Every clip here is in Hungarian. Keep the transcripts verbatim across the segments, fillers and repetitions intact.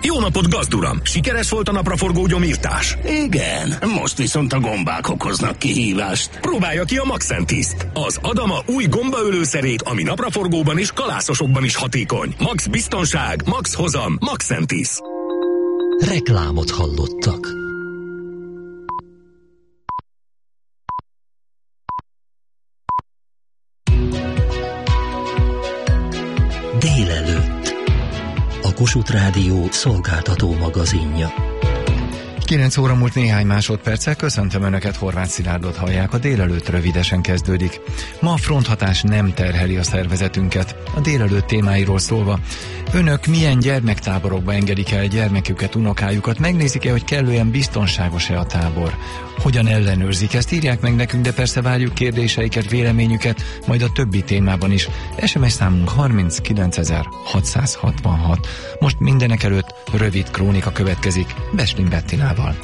Jó napot, gazduram! Sikeres volt a napraforgó gyomírtás? Igen, most viszont a gombák okoznak kihívást. Próbálja ki a Maxentiszt, az Adama új gombaölőszerét, ami napraforgóban és kalászosokban is hatékony. Max biztonság, max hozam, Maxentis. Reklámot hallottak. Délelőtt. A Kossuth Rádió szolgáltató magazinja. kilenc óra múlt néhány másodperccel, köszöntöm Önöket, Horváth Szilárdot hallják, a délelőtt rövidesen kezdődik. Ma a fronthatás nem terheli a szervezetünket. A délelőtt témáiról szólva, Önök milyen gyermektáborokba engedik el gyermeküket, unokájukat, megnézik-e, hogy kellően biztonságos-e a tábor? Hogyan ellenőrzik? Ezt írják meg nekünk, de persze várjuk kérdéseiket, véleményüket, majd a többi témában is. es em es számunk harminckilencezer-hatszázhatvanhat. Most mindenek előtt rövid krónika következik Beslin Bettinával.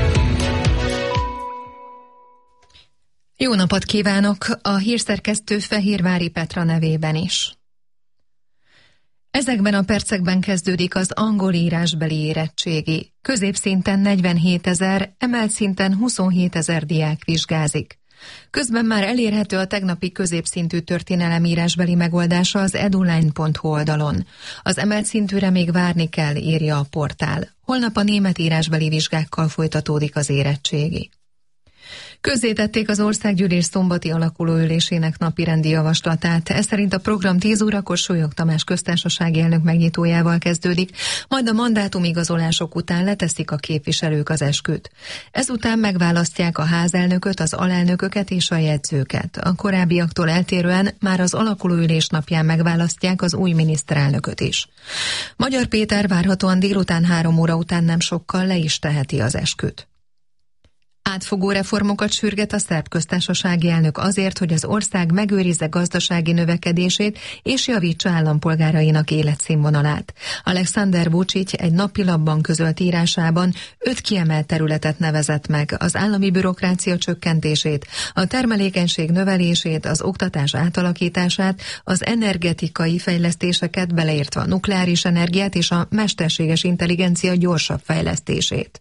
Jó napot kívánok! A hírszerkesztő Fehérvári Petra nevében is. Ezekben a percekben kezdődik az angol írásbeli érettségi. Középszinten negyvenhétezer, emelt szinten huszonhétezer diák vizsgázik. Közben már elérhető a tegnapi középszintű történelemírásbeli megoldása az eduline pont hu oldalon. Az emelt szintűre még várni kell, írja a portál. Holnap a német írásbeli vizsgákkal folytatódik az érettségi. Közzétették az országgyűlés szombati alakulóülésének napirendi javaslatát. Ez szerint a program tíz órakor Sólyog Tamás köztársasági elnök megnyitójával kezdődik, majd a mandátumigazolások után leteszik a képviselők az esküt. Ezután megválasztják a házelnököt, az alelnököket és a jegyzőket. A korábbiaktól eltérően már az alakulóülés napján megválasztják az új miniszterelnököt is. Magyar Péter várhatóan délután három óra után nem sokkal le is teheti az esküt. Átfogó reformokat sürget a szerb köztársasági elnök azért, hogy az ország megőrizze gazdasági növekedését és javítsa állampolgárainak életszínvonalát. Alexander Vučić egy napilapban közölt írásában öt kiemelt területet nevezett meg: az állami bürokrácia csökkentését, a termelékenység növelését, az oktatás átalakítását, az energetikai fejlesztéseket, beleértve a nukleáris energiát és a mesterséges intelligencia gyorsabb fejlesztését.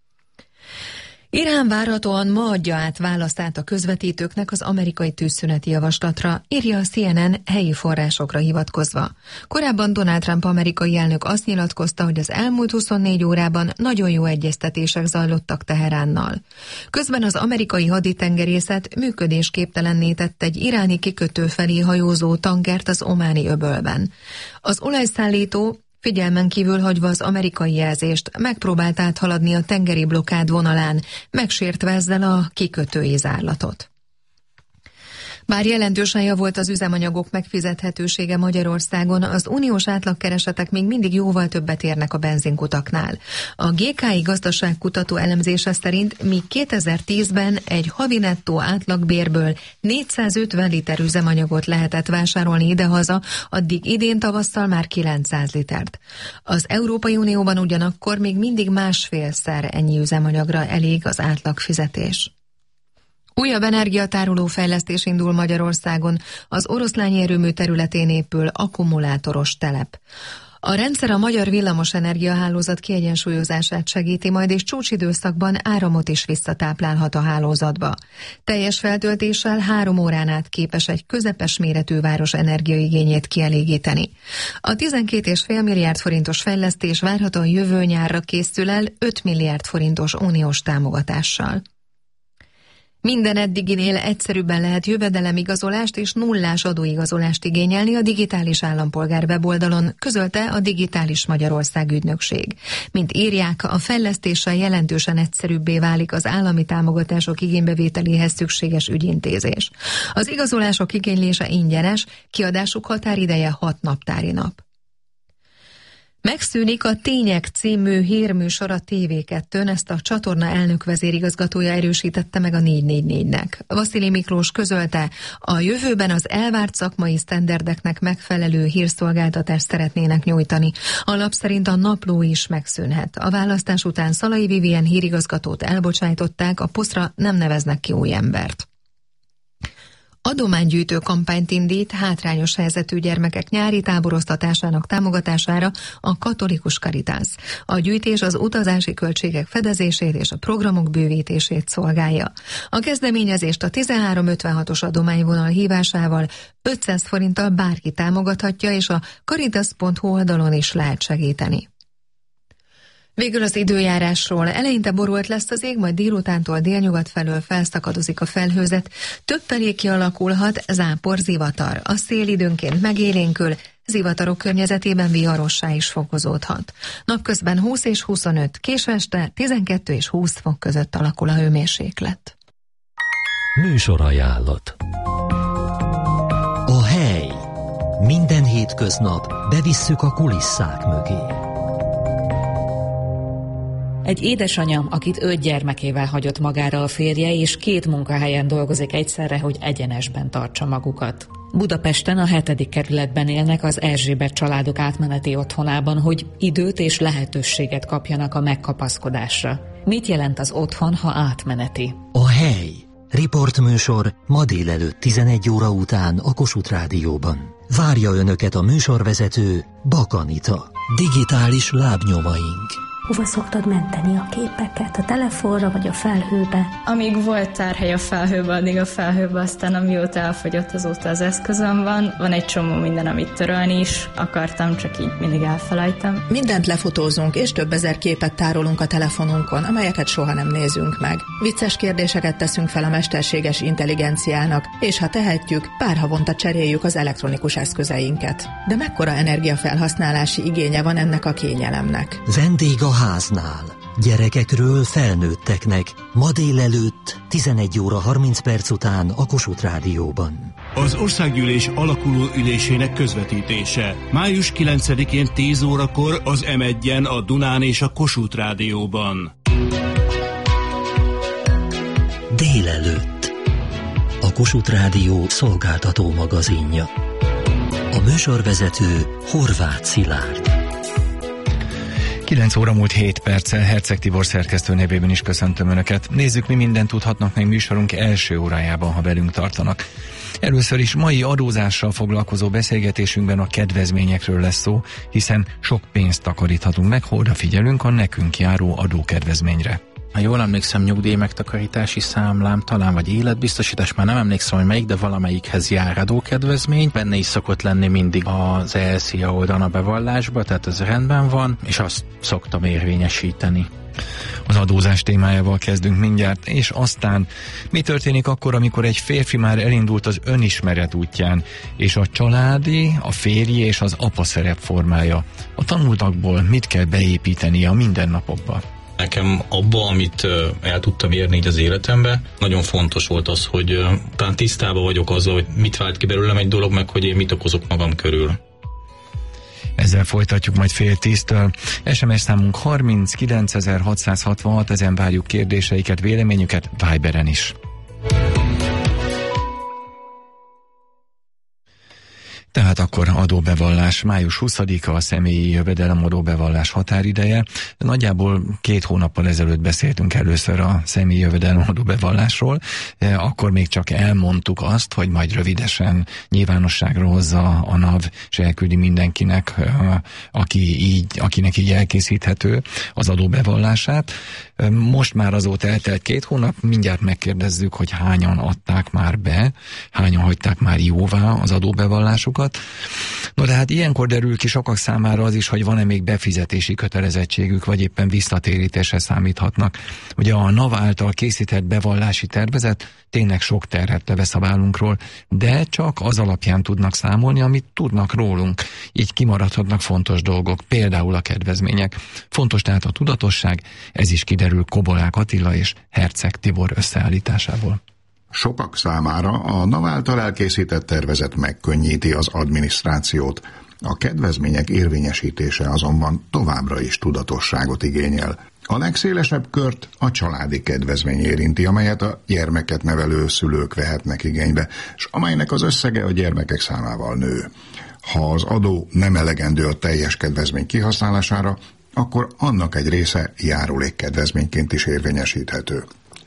Irán várhatóan ma adja át választát a közvetítőknek az amerikai tűzszüneti javaslatra, írja a C N N helyi forrásokra hivatkozva. Korábban Donald Trump amerikai elnök azt nyilatkozta, hogy az elmúlt huszonnégy órában nagyon jó egyeztetések zajlottak Teheránnal. Közben az amerikai haditengerészet működésképtelenné tett egy iráni kikötő felé hajózó tankert az ománi öbölben. Az olajszállító figyelmen kívül hagyva az amerikai jelzést megpróbált áthaladni a tengeri blokkád vonalán, megsértve ezzel a kikötői zárlatot. Bár jelentősen javult az üzemanyagok megfizethetősége Magyarországon, az uniós átlagkeresetek még mindig jóval többet érnek a benzinkutaknál. A G K I gazdaságkutató elemzése szerint míg kétezer-tízben egy havi nettó átlagbérből négyszázötven liter üzemanyagot lehetett vásárolni idehaza, addig idén tavasszal már kilencszáz litert. Az Európai Unióban ugyanakkor még mindig másfélszer ennyi üzemanyagra elég az átlagfizetés. Újabb energiatároló fejlesztés indul Magyarországon, az Oroszlányi erőmű területén épül akkumulátoros telep. A rendszer a magyar villamosenergia hálózat kiegyensúlyozását segíti majd, és csúcsidőszakban áramot is visszatáplálhat a hálózatba. Teljes feltöltéssel három órán át képes egy közepes méretű város energiaigényét kielégíteni. A tizenkét egész öt milliárd forintos fejlesztés várhatóan jövő nyárra készül el öt milliárd forintos uniós támogatással. Minden eddiginél egyszerűbben lehet jövedelemigazolást és nullás adóigazolást igényelni a digitális állampolgár weboldalon, közölte a Digitális Magyarország ügynökség. Mint írják, a fejlesztéssel jelentősen egyszerűbbé válik az állami támogatások igénybevételéhez szükséges ügyintézés. Az igazolások igénylése ingyenes, kiadásuk határideje hat naptári nap. Megszűnik a Tények című hírműsor a té vé kettőn, ezt a csatorna elnök vezérigazgatója erősítette meg a négy négy négynek. Vasili Miklós közölte, a jövőben az elvárt szakmai sztenderdeknek megfelelő hírszolgáltatást szeretnének nyújtani. A lap szerint a napló is megszűnhet. A választás után Szalai Vivien hírigazgatót elbocsájtották, a posztra nem neveznek ki új embert. Adománygyűjtő kampányt indít hátrányos helyzetű gyermekek nyári táboroztatásának támogatására a Katolikus Caritas. A gyűjtés az utazási költségek fedezését és a programok bővítését szolgálja. A kezdeményezést a tizenhárom ötvenhatos adományvonal hívásával ötszáz forinttal bárki támogathatja, és a caritas pont hu oldalon is lehet segíteni. Végül az időjárásról. Eleinte borult lesz az ég, majd délutántól délnyugat felől felszakadozik a felhőzet. Több felé kialakulhat zápor, zivatar. A szél időnként megélénkül, zivatarok környezetében viharossá is fokozódhat. Napközben húsz és huszonöt, késő este tizenkettő és húsz fok között alakul a hőmérséklet. Műsorajánlat. A hely. Minden hétköznap bevisszük a kulisszák mögé. Egy édesanyám, akit öt gyermekével hagyott magára a férje, és két munkahelyen dolgozik egyszerre, hogy egyenesben tartsa magukat. Budapesten a hetedik kerületben élnek az Erzsébet családok átmeneti otthonában, hogy időt és lehetőséget kapjanak a megkapaszkodásra. Mit jelent az otthon, ha átmeneti? A hely. Riportműsor ma délelőtt tizenegy óra után a Kossuth Rádióban. Várja Önöket a műsorvezető Bak Anita. Digitális lábnyomaink. Hova szoktad menteni a képeket? A telefonra vagy a felhőbe? Amíg volt tárhely a felhőbe, addig a felhőbe, aztán amióta elfogyott, azóta az eszközöm van. Van egy csomó minden, amit törölni is akartam, csak így mindig elfelejtem. Mindent lefotózunk, és több ezer képet tárolunk a telefonunkon, amelyeket soha nem nézünk meg. Vicces kérdéseket teszünk fel a mesterséges intelligenciának, és ha tehetjük, pár havonta cseréljük az elektronikus eszközeinket. De mekkora energiafelhasználási igénye van ennek a kényelemnek? Vendég a háznál. Gyerekekről felnőtteknek. Ma délelőtt tizenegy óra harminc perc után a Kossuth Rádióban. Az országgyűlés alakuló ülésének közvetítése. május kilencedikén tíz órakor az em egyen, a Dunán és a Kossuth Rádióban. Délelőtt. A Kossuth Rádió szolgáltató magazinja. A műsorvezető Horváth Szilárd. kilenc óra múlt hét perccel, Herceg Tibor szerkesztő nevében is köszöntöm Önöket. Nézzük, mi mindent tudhatnak meg műsorunk első órájában, ha velünk tartanak. Először is mai adózással foglalkozó beszélgetésünkben a kedvezményekről lesz szó, hiszen sok pénzt takaríthatunk meg, ha odafigyelünk a nekünk járó adókedvezményre. Ha jól emlékszem, nyugdíj megtakarítási számlám, talán vagy életbiztosítás, már nem emlékszem, hogy melyik, de valamelyikhez jár adókedvezmény. Benne is szokott lenni mindig az é el cé á oldalon a bevallásba, tehát ez rendben van, és azt szoktam érvényesíteni. Az adózás témájával kezdünk mindjárt, és aztán mi történik akkor, amikor egy férfi már elindult az önismeret útján, és a családi, a férji és az apa szerep formája. A tanultakból mit kell beépíteni a mindennapokba? Nekem abba, amit el tudtam érni így az életembe, nagyon fontos volt az, hogy talán tisztában vagyok azzal, hogy mit vált ki belőlem egy dolog, meg hogy én mit okozok magam körül. Ezzel folytatjuk majd fél tíztől. es em es számunk harminckilencezer-hatszázhatvanhat, ezen várjuk kérdéseiket, véleményüket Viberen is. Tehát akkor adóbevallás. május huszadika a személyi jövedelem adóbevallás határideje. Nagyjából két hónappal ezelőtt beszéltünk először a személyi jövedelem adóbevallásról. Akkor még csak elmondtuk azt, hogy majd rövidesen nyilvánosságra hozza a NAV, és elküldi mindenkinek, aki így, akinek így elkészíthető az adóbevallását. Most már azóta eltelt két hónap, mindjárt megkérdezzük, hogy hányan adták már be, hányan hagyták már jóvá az adóbevallásukat. No de hát ilyenkor derül ki sokak számára az is, hogy van-e még befizetési kötelezettségük, vagy éppen visszatérítésre számíthatnak. Ugye a NAV által készített bevallási tervezet tényleg sok terhet levesz a vállunkról, de csak az alapján tudnak számolni, amit tudnak rólunk. Így kimaradhatnak fontos dolgok, például a kedvezmények. Fontos tehát a tudatosság, ez is kiderül Kobolák Attila és Herceg Tibor összeállításából. Sokak számára a NAV által elkészített tervezet megkönnyíti az adminisztrációt. A kedvezmények érvényesítése azonban továbbra is tudatosságot igényel. A legszélesebb kört a családi kedvezmény érinti, amelyet a gyermeket nevelő szülők vehetnek igénybe, és amelynek az összege a gyermekek számával nő. Ha az adó nem elegendő a teljes kedvezmény kihasználására, akkor annak egy része járulékkedvezményként is érvényesíthető.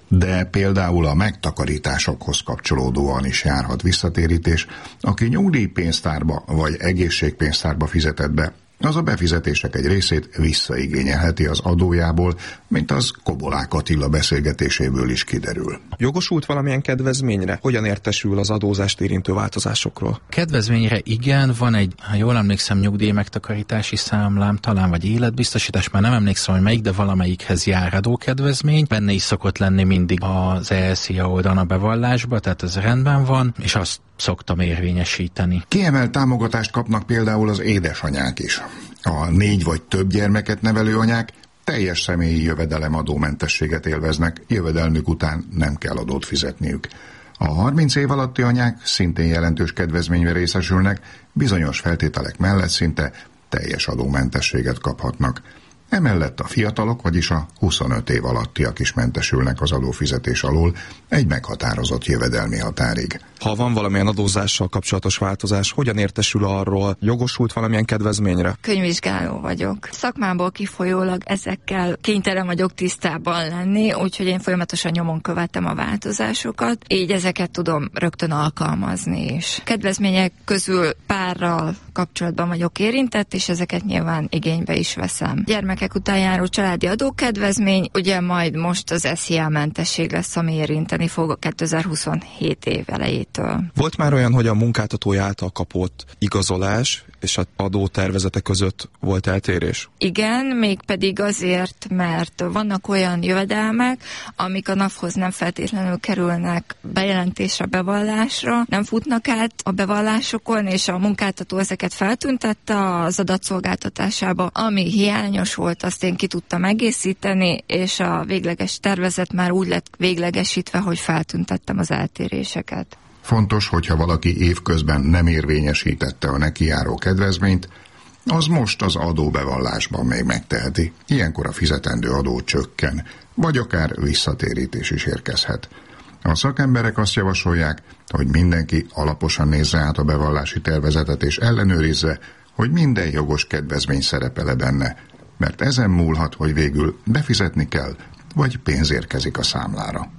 De például a megtakarításokhoz kapcsolódóan is járhat visszatérítés, aki nyugdíjpénztárba vagy egészségpénztárba fizetett be, az a befizetések egy részét visszaigényelheti az adójából, mint az Kobolák Attila beszélgetéséből is kiderül. Jogosult valamilyen kedvezményre? Hogyan értesül az adózást érintő változásokról? Kedvezményre igen, van egy, ha jól emlékszem, nyugdíj megtakarítási számlám, talán vagy életbiztosítás, már nem emlékszem, hogy melyik, de valamelyikhez jár adókedvezmény. Benne is szokott lenni mindig az E S Z I A oldalon a bevallásba, tehát ez rendben van, és azt szoktam érvényesíteni. Kiemelt támogatást kapnak például az édesanyák is. A négy vagy több gyermeket nevelő anyák teljes személyi jövedelemadómentességet élveznek, jövedelmük után nem kell adót fizetniük. A harminc év alatti anyák szintén jelentős kedvezménybe részesülnek, bizonyos feltételek mellett szinte teljes adómentességet kaphatnak. Emellett a fiatalok, vagyis a huszonöt év alattiak is mentesülnek az adófizetés alól egy meghatározott jövedelmi határig. Ha van valamilyen adózással kapcsolatos változás, hogyan értesül arról, jogosult valamilyen kedvezményre? Könyvvizsgáló vagyok. Szakmából kifolyólag ezekkel kénytelen vagyok tisztában lenni, úgyhogy én folyamatosan nyomon követem a változásokat, így ezeket tudom rögtön alkalmazni is. Kedvezmények közül párral kapcsolatban vagyok érintett, és ezeket nyilván igénybe is veszem. Gyermekek után járó családi adókedvezmény, ugye majd most az S Z I A mentesség lesz, ami érinteni fog a kétezer-huszonhét év elejétől. Volt már olyan, hogy a munkáltatója által kapott igazolás és az adótervezete között volt eltérés? Igen, mégpedig azért, mert vannak olyan jövedelmek, amik a NAV hoz nem feltétlenül kerülnek bejelentésre, bevallásra, nem futnak át a bevallásokon, és a munkáltató ezeket feltüntette az adatszolgáltatásába. Ami hiányos volt, azt én ki tudtam egészíteni, és a végleges tervezet már úgy lett véglegesítve, hogy feltüntettem az eltéréseket. Fontos, hogyha valaki évközben nem érvényesítette a neki járó kedvezményt, az most az adóbevallásban még megteheti. Ilyenkor a fizetendő adó csökken, vagy akár visszatérítés is érkezhet. A szakemberek azt javasolják, hogy mindenki alaposan nézze át a bevallási tervezetet és ellenőrizze, hogy minden jogos kedvezmény szerepele benne, mert ezen múlhat, hogy végül befizetni kell, vagy pénz érkezik a számlára.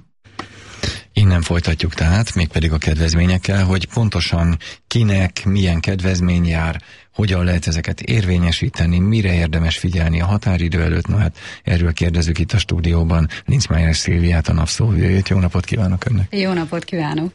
Innen folytatjuk tehát, mégpedig a kedvezményekkel, hogy pontosan kinek milyen kedvezmény jár, hogyan lehet ezeket érvényesíteni, mire érdemes figyelni a határidő előtt. Na hát erről kérdezzük itt a stúdióban Linzmeier Szilviát, a NAV szóvivőjét. Jó napot kívánok önnek! Jó napot kívánok!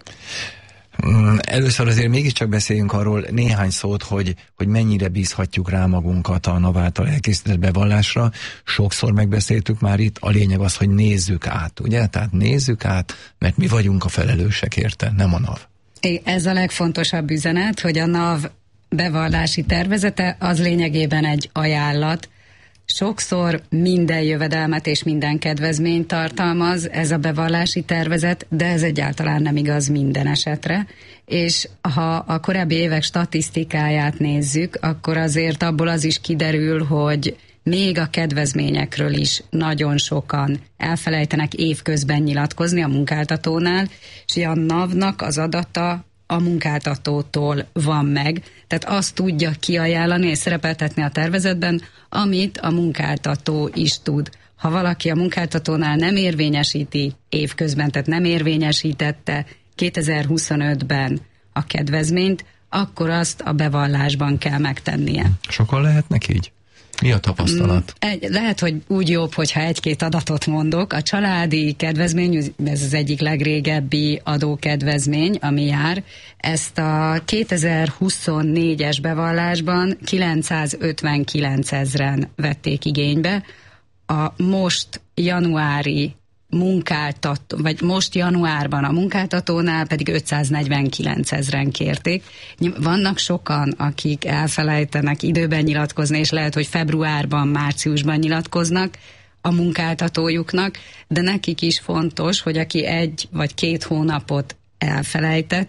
Először azért mégiscsak beszéljünk arról néhány szót, hogy, hogy mennyire bízhatjuk rá magunkat a NAV által elkészített bevallásra. Sokszor megbeszéltük már itt, a lényeg az, hogy nézzük át, ugye? Tehát nézzük át, mert mi vagyunk a felelősek érte, nem a NAV. Ez a legfontosabb üzenet, hogy a NAV bevallási tervezete az lényegében egy ajánlat. Sokszor minden jövedelmet és minden kedvezményt tartalmaz ez a bevallási tervezet, de ez egyáltalán nem igaz minden esetre, és ha a korábbi évek statisztikáját nézzük, akkor azért abból az is kiderül, hogy még a kedvezményekről is nagyon sokan elfelejtenek évközben nyilatkozni a munkáltatónál, és a NAV-nak az adata a munkáltatótól van meg, tehát azt tudja kiajánlani és szerepeltetni a tervezetben, amit a munkáltató is tud. Ha valaki a munkáltatónál nem érvényesíti évközben, tehát nem érvényesítette kétezer-huszonötben a kedvezményt, akkor azt a bevallásban kell megtennie. Sokan lehetnek így? Mi a tapasztalat? Egy, lehet, hogy úgy jobb, hogyha egy-két adatot mondok. A családi kedvezmény, ez az egyik legrégebbi adókedvezmény, ami jár. Ezt a kétezer-huszonnégyes bevallásban kilencszázötvenkilenc ezren vették igénybe. A most januári munkáltató, vagy most januárban a munkáltatónál pedig ötszáznegyvenkilenc ezren kérték. Vannak sokan, akik elfelejtenek időben nyilatkozni, és lehet, hogy februárban, márciusban nyilatkoznak a munkáltatójuknak, de nekik is fontos, hogy aki egy vagy két hónapot elfelejtett,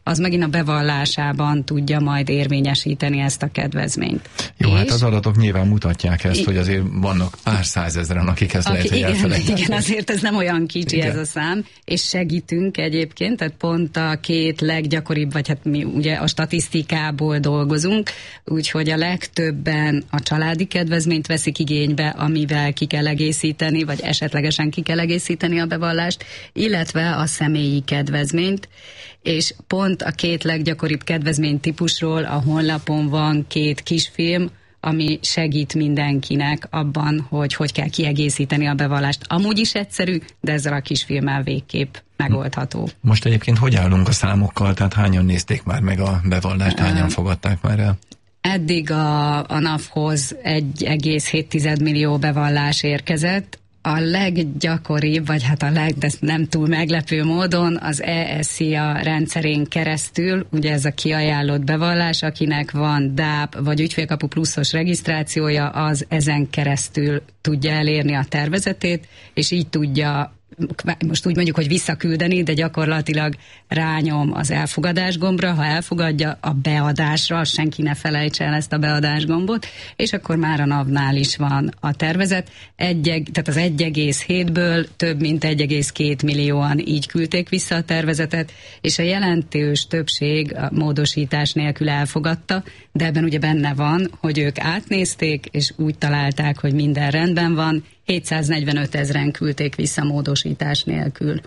az megint a bevallásában tudja majd érvényesíteni ezt a kedvezményt. Jó, és hát az adatok nyilván mutatják ezt, hogy azért vannak pár százezren, akik ezt aki, lehet, hogy igen, elfelejtették. igen, azért ez nem olyan kicsi igen. ez a szám, és segítünk egyébként, tehát pont a két leggyakoribb, vagy hát mi ugye a statisztikából dolgozunk, úgyhogy a legtöbben a családi kedvezményt veszik igénybe, amivel ki kell egészíteni, vagy esetlegesen ki kell egészíteni a bevallást, illetve a személyi kedvezményt, és pont a két leggyakoribb kedvezmény típusról a honlapon van két kisfilm, ami segít mindenkinek abban, hogy hogy kell kiegészíteni a bevallást. Amúgy is egyszerű, de ezzel a kisfilmmel végképp megoldható. Most egyébként hogy állunk a számokkal, tehát hányan nézték már meg a bevallást, hányan fogadták már el? Eddig a, a NAV-hoz egy egész hét millió bevallás érkezett. A leggyakoribb, vagy hát a leg, de nem túl meglepő módon az E S I A rendszerén keresztül, ugye ez a kiajánlott bevallás, akinek van dé á pé vagy ügyfélkapu pluszos regisztrációja, az ezen keresztül tudja elérni a tervezetét, és így tudja, most úgy mondjuk, hogy visszaküldeni, de gyakorlatilag rányom az elfogadás gombra, ha elfogadja a beadásra, senki ne felejtse el ezt a beadás gombot, és akkor már a NAV-nál is van a tervezet. Egy, tehát az egy egész hétből több mint egy egész két millióan így küldték vissza a tervezetet, és a jelentős többség a módosítás nélkül elfogadta, de ebben ugye benne van, hogy ők átnézték, és úgy találták, hogy minden rendben van, hétszáznegyvenöt ezren küldték vissza módosítás nélkül.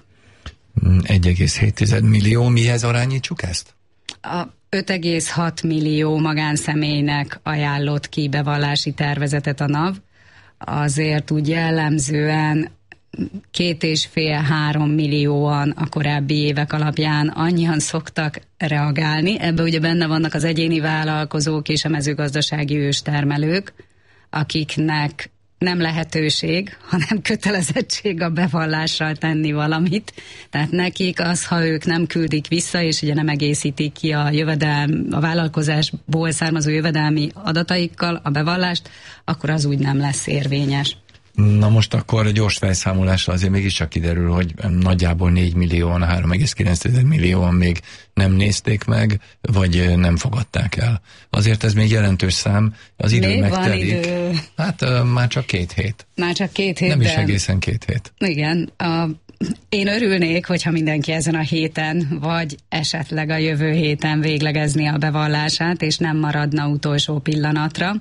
egy egész hét millió, mihez arányítsuk ezt? A öt egész hat millió magánszemélynek ajánlott ki bevallási tervezetet a NAV, azért úgy jellemzően két és fél, három millióan a korábbi évek alapján annyian szoktak reagálni. Ebben ugye benne vannak az egyéni vállalkozók és a mezőgazdasági őstermelők, akiknek nem lehetőség, hanem kötelezettség a bevallással tenni valamit. Tehát nekik az, ha ők nem küldik vissza, és ugye nem egészítik ki a jövedelm, a vállalkozásból származó jövedelmi adataikkal a bevallást, akkor az úgy nem lesz érvényes. Na most akkor gyors felszámolásra azért mégiscsak kiderül, hogy nagyjából négy millióan, három egész kilenc millióan még nem nézték meg, vagy nem fogadták el. Azért ez még jelentős szám, az idő még megtelik. Idő. Hát uh, már csak két hét. Már csak két hét, Nem de... is egészen két hét. Igen, a... én örülnék, hogyha mindenki ezen a héten, vagy esetleg a jövő héten véglegezni a bevallását, és nem maradna utolsó pillanatra.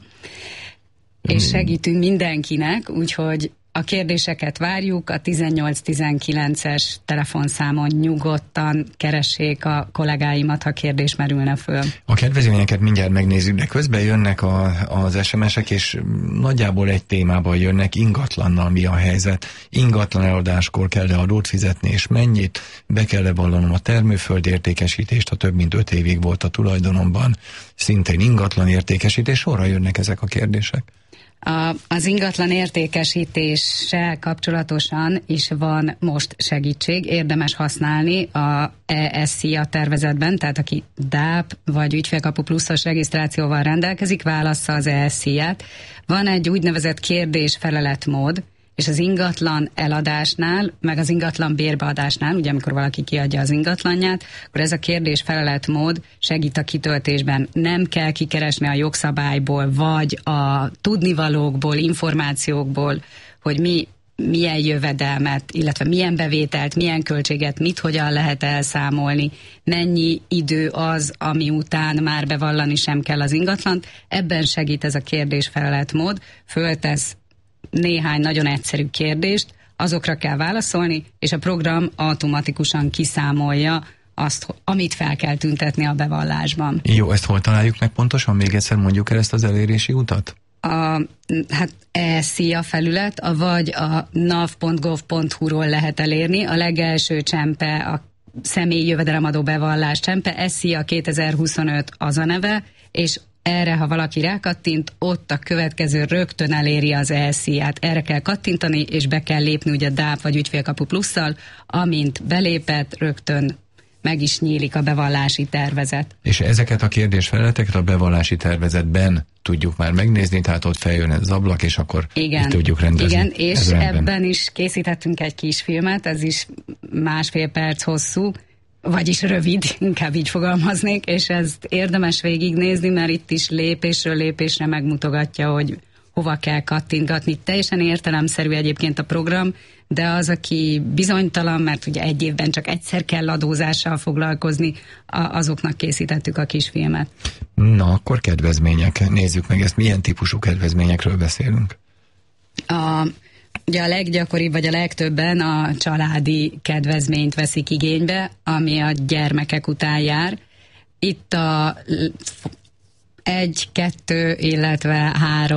És segítünk mindenkinek, úgyhogy a kérdéseket várjuk, a tizennyolc tizenkilences telefonszámon nyugodtan keressék a kollégáimat, ha kérdés merülne föl. A kedvezményeket mindjárt megnézzük, de közben jönnek a, az es em esek, és nagyjából egy témában jönnek, ingatlannal mi a helyzet. Ingatlan eladáskor kell-e adót fizetni, és mennyit? Be kell-e vallanom a termőföld értékesítést, ha több mint öt évig volt a tulajdonomban, szintén ingatlan értékesítés, sorra jönnek ezek a kérdések. A, az ingatlan értékesítéssel kapcsolatosan is van most segítség, érdemes használni a E S I A tervezetben, tehát aki dé á pé vagy ügyfélkapu pluszos regisztrációval rendelkezik, válassza az E S I A-t. Van egy úgynevezett kérdés-felelet-mód, és az ingatlan eladásnál, meg az ingatlan bérbeadásnál, ugye amikor valaki kiadja az ingatlanját, akkor ez a kérdés-felelet-mód segít a kitöltésben. Nem kell kikeresni a jogszabályból, vagy a tudnivalókból, információkból, hogy mi milyen jövedelmet, illetve milyen bevételt, milyen költséget, mit hogyan lehet elszámolni, mennyi idő az, ami után már bevallani sem kell az ingatlant. Ebben segít ez a kérdés-felelet-mód, föltesz néhány nagyon egyszerű kérdést, azokra kell válaszolni, és a program automatikusan kiszámolja azt, amit fel kell tüntetni a bevallásban. Jó, ezt hol találjuk meg pontosan? Még egyszer mondjuk el ezt az elérési utat? A hát E S I A felület, a, vagy a nav pont gov pont hu-ról lehet elérni. A legelső csempe a személyi jövedelemadó bevallás csempe, E S I A kétezer-huszonöt az a neve, és erre, ha valaki rákattint, ott a következő rögtön eléri az E S I A-t. Erre kell kattintani, és be kell lépni ugye dé á pé vagy ügyfélkapu plusszal, amint belépett, rögtön meg is nyílik a bevallási tervezet. És ezeket a kérdésfelületeket a bevallási tervezetben tudjuk már megnézni, tehát ott feljön az ablak, és akkor igen, itt tudjuk rendezni. Igen, és ebben is készítettünk egy kis filmet, ez is másfél perc hosszú, vagyis rövid, inkább így fogalmaznék, és ezt érdemes végignézni, mert itt is lépésről lépésre megmutogatja, hogy hova kell kattintgatni. Teljesen értelemszerű egyébként a program, de az, aki bizonytalan, mert ugye egy évben csak egyszer kell adózással foglalkozni, azoknak készítettük a kisfilmet. Na, akkor kedvezmények. Nézzük meg ezt. Milyen típusú kedvezményekről beszélünk? A, ugye a leggyakoribb, vagy a legtöbben a családi kedvezményt veszik igénybe, ami a gyermekek után jár. Itt a egy, kettő, illetve három